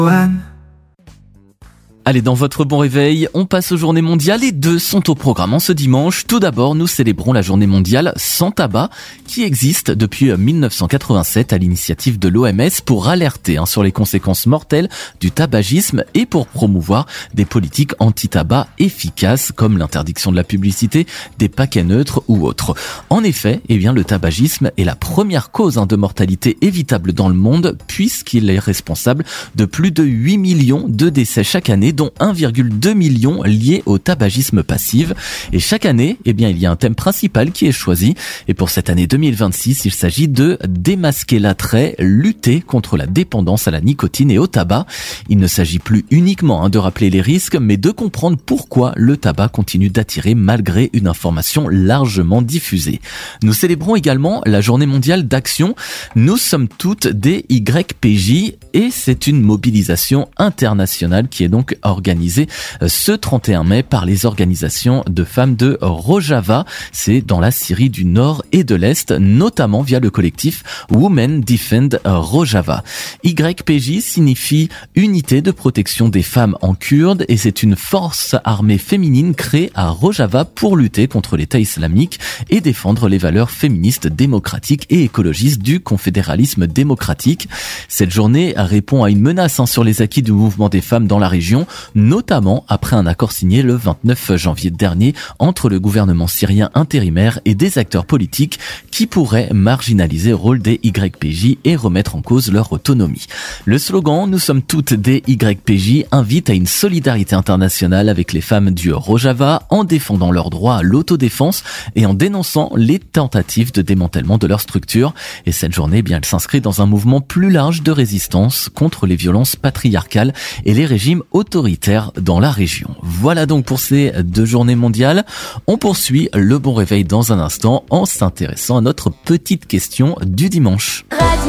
Allez, dans votre bon réveil, on passe aux journées mondiales et deux sont au programme en ce dimanche. Tout d'abord, nous célébrons la journée mondiale sans tabac qui existe depuis 1987 à l'initiative de l'OMS pour alerter sur les conséquences mortelles du tabagisme et pour promouvoir des politiques anti-tabac efficaces comme l'interdiction de la publicité, des paquets neutres ou autres. En effet, le tabagisme est la première cause de mortalité évitable dans le monde puisqu'il est responsable de plus de 8 millions de décès chaque année, dont 1,2 million liés au tabagisme passif. Et chaque année, il y a un thème principal qui est choisi. Et pour cette année 2026, il s'agit de démasquer l'attrait, lutter contre la dépendance à la nicotine et au tabac. Il ne s'agit plus uniquement de rappeler les risques, mais de comprendre pourquoi le tabac continue d'attirer malgré une information largement diffusée. Nous célébrons également la journée mondiale d'action. Nous sommes toutes des YPJ et c'est une mobilisation internationale qui est donc organisée ce 31 mai par les organisations de femmes de Rojava. C'est dans la Syrie du Nord et de l'Est, notamment via le collectif Women Defend Rojava. YPJ signifie Unité de protection des femmes en kurde et c'est une force armée féminine créée à Rojava pour lutter contre l'État islamique et défendre les valeurs féministes, démocratiques et écologistes du confédéralisme démocratique. Cette journée répond à une menace sur les acquis du mouvement des femmes dans la région, notamment après un accord signé le 29 janvier dernier entre le gouvernement syrien intérimaire et des acteurs politiques qui pourraient marginaliser le rôle des YPJ et remettre en cause leur autonomie. Le slogan « Nous sommes toutes des YPJ » invite à une solidarité internationale avec les femmes du Rojava en défendant leur droit à l'autodéfense et en dénonçant les tentatives de démantèlement de leur structure. Et cette journée, elle s'inscrit dans un mouvement plus large de résistance contre les violences patriarcales et les régimes autoritaires dans la région. Voilà donc pour ces deux journées mondiales. On poursuit le bon réveil dans un instant en s'intéressant à notre petite question du dimanche.